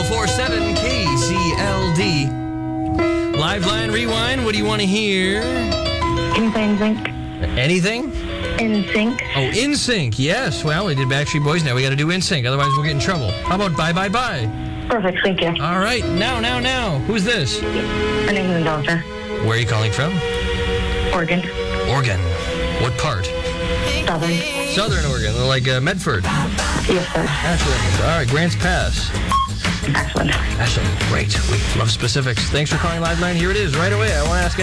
1047 KCLD. Live Line Rewind, what do you want to hear? NSYNC. Anything? NSYNC. Oh, NSYNC, yes. Well, we did Backstreet Boys, now we got to do NSYNC, otherwise we'll get in trouble. How about Bye Bye Bye? Perfect, thank you. All right, now. Who's this? My name is Angelica. Where are you calling from? Oregon. Oregon. What part? Southern. Southern Oregon, like Medford. Yes, sir. Ashland. All right, Grants Pass. Ashland. Ashland, great. We love specifics. Thanks for calling Live Line. Here it is right away. I want to ask